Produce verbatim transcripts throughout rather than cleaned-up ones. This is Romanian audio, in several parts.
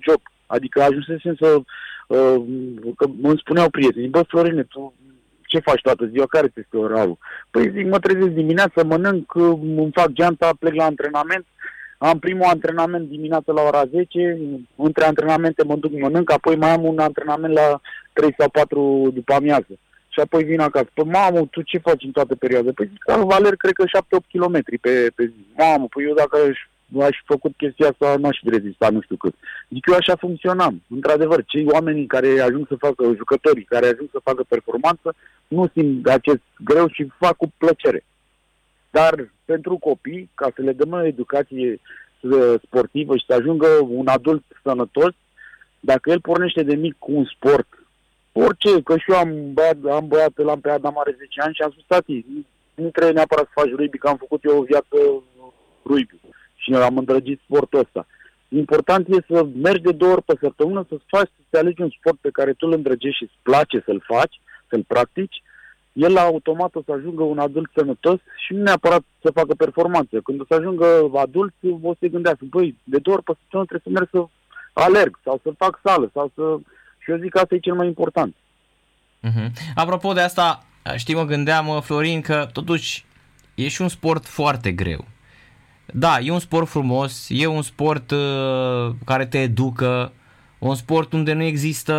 job. Adică ajunsesem să... Uh, că îmi spuneau prietenii, bă, Florine, tu ce faci toată ziua? Care ți este orarul? Păi zic, mă trezesc dimineața, mănânc, îmi fac geanta, plec la antrenament. Am primul antrenament dimineața la ora zece, între antrenamente mă duc, mănânc, apoi mai am un antrenament la trei sau patru după amiază. Și apoi vin acasă. Păi, mamă, tu ce faci în toată perioada? Păi zic, alerg, cred că șapte opt kilometri pe, pe zi. Mamă, păi eu dacă aș, aș făcut chestia asta, nu aș fi rezistat, nu știu cât. Zic, eu așa funcționam. Într-adevăr, cei oamenii care ajung să facă, jucătorii care ajung să facă performanță, nu simt acest greu și fac cu plăcere. Dar pentru copii, ca să le dăm o educație sportivă și să ajungă un adult sănătos, dacă el pornește de mic cu un sport, orice, că și eu am băiat, am băiat, l-am pe Adam, are zece ani și am spus, tati, nu trebuie neapărat să faci rugby, că am făcut eu o viață rugby și am îndrăgit sportul ăsta. Important e să mergi de două ori pe săptămână, să-ți faci, să alegi un sport pe care tu îl îndrăgești și îți place să-l faci, să-l practici, el la automat o să ajungă un adult sănătos și nu neapărat să facă performanță. Când o să ajungă adult, o să se gândească, băi, de două ori pe săptămână trebuie să merg să alerg sau să fac sală sau să... Și eu zic că asta e cel mai important. Uh-huh. Apropo de asta, știi, mă gândeam, Florin, că totuși e și un sport foarte greu. Da, e un sport frumos, e un sport uh, care te educă, un sport unde nu există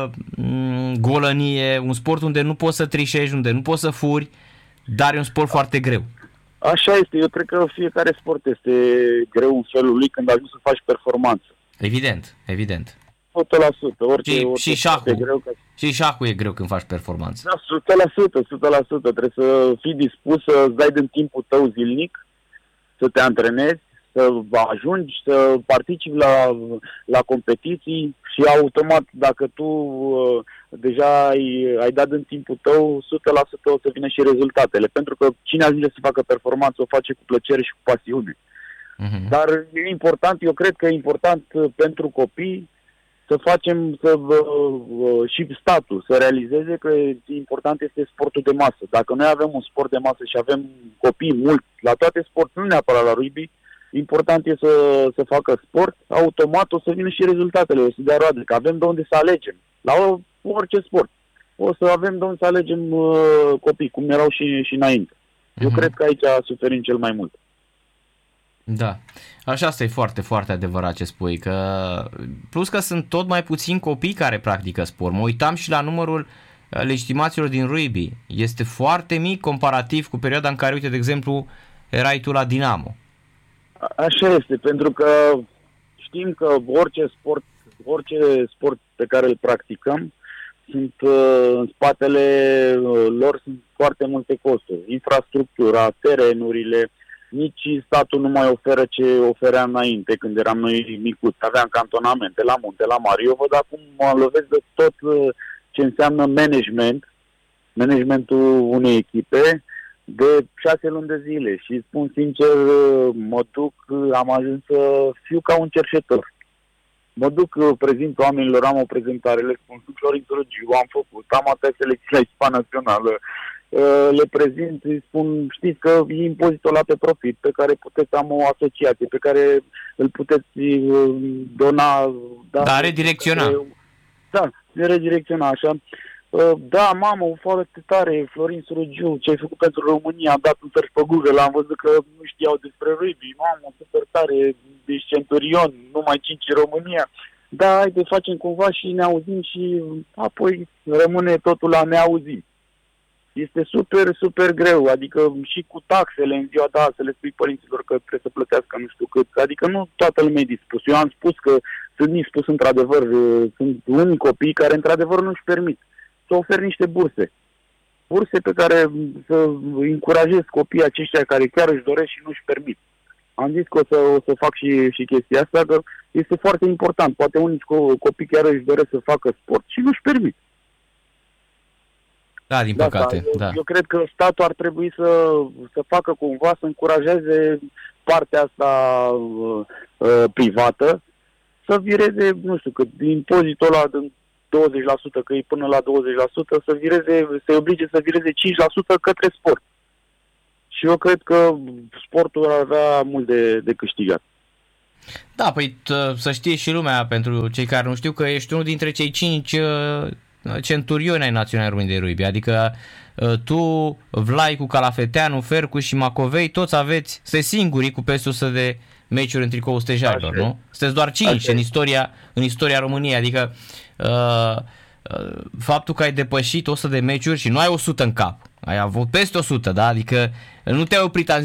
um, golănie, un sport unde nu poți să trișezi, unde nu poți să furi, dar e un sport foarte greu. Așa este, eu cred că fiecare sport este greu în felul lui când ajungi să faci performanță. Evident, evident. o sută la sută. Orice, și, orice și șahul. greu că... Și șahul e greu când faci performanță. Da, o sută la sută, o sută la sută. Trebuie să fii dispus să-ți dai din timpul tău zilnic, să te antrenezi, să ajungi, să participi la, la competiții și automat, dacă tu uh, deja ai, ai dat în timpul tău, o sută la sută o să vină și rezultatele. Pentru că cine ajunge să facă performanță o face cu plăcere și cu pasiune. Uh-huh. Dar e important, eu cred că e important pentru copii să facem să, uh, și statul să realizeze că important este sportul de masă. Dacă noi avem un sport de masă și avem copii mulți la toate sporturile, nu neapărat la rugby, important e să, să facă sport, automat o să vină și rezultatele, o să dea roade, că avem de unde să alegem. La orice sport o să avem de unde să alegem uh, copii, cum erau și, și înainte. Eu uh-huh. cred că aici suferim cel mai mult. Da, așa asta e foarte, foarte adevărat ce spui, că plus că sunt tot mai puțini copii care practică sport. Mă uitam și la numărul legitimaților din rugby. Este foarte mic comparativ cu perioada în care, uite, de exemplu, erai tu la Dinamo. Așa este, pentru că știm că orice sport, orice sport pe care îl practicăm, sunt în spatele lor sunt foarte multe costuri. Infrastructura, terenurile, nici statul nu mai oferă ce oferea înainte, când eram noi micuți. Aveam cantonamente la munte, la mare. Eu văd acum, mă lovesc de tot ce înseamnă management, managementul unei echipe, de șase luni de zile. Și spun sincer, mă duc, am ajuns să fiu ca un cerșetor. Mă duc, prezint oamenilor, am o prezentare, le spun, sunt Florin Sărăgiu, am făcut, am atâtea selecții la echipa națională, le prezint, îi spun, știți că e impozitul ăla pe profit, pe care puteți am o asociație, pe care îl puteți dona... Da, da redirecționa. Pe, da, redirecționa, așa. Da, mamă, foarte tare, Florin Sărăgiu, ce ai făcut pentru România, am dat un search pe Google, am văzut că nu știau despre rugby, mamă, super tare, deci Centurion, numai cinci în România. Da, haide, facem cumva și ne auzim și apoi rămâne totul la neauzit. Este super, super greu, adică și cu taxele în ziua da, să le spui părinților că trebuie să plătească nu știu cât, adică nu toată lumea e dispus. Eu am spus că sunt dispus într-adevăr, sunt unii copii care într-adevăr nu-și permit să ofer niște burse. Burse pe care să încurajez copiii aceștia care chiar își doresc și nu-și permit. Am zis că o să, o să fac și, și chestia asta, că este foarte important. Poate unii copii chiar își doresc să facă sport și nu-și permit. Da, din păcate. Da, eu, da. eu cred că statul ar trebui să, să facă cumva, să încurajeze partea asta uh, uh, privată, să vireze, nu știu, că impozitul ăla din douăzeci la sută, că e până la douăzeci la sută, să vireze, să oblige să vireze cinci la sută către sport. Și eu cred că sportul ar avea mult de, de câștigat. Da, păi t- să știe și lumea, pentru cei care nu știu, că ești unul dintre cei cinci uh, centurioni ai Naționalei Române de Rugby, adică uh, tu, Vlaicu, Calafeteanu, Fercu și Macovei, toți aveți, sunteți singurii cu peste o sută de meciuri în tricoul stejarilor, nu? Sunteți doar cinci în istoria, în istoria României, adică uh, uh, faptul că ai depășit o sută de meciuri și nu ai o sută în cap, ai avut peste o sută, da? Adică nu te-ai oprit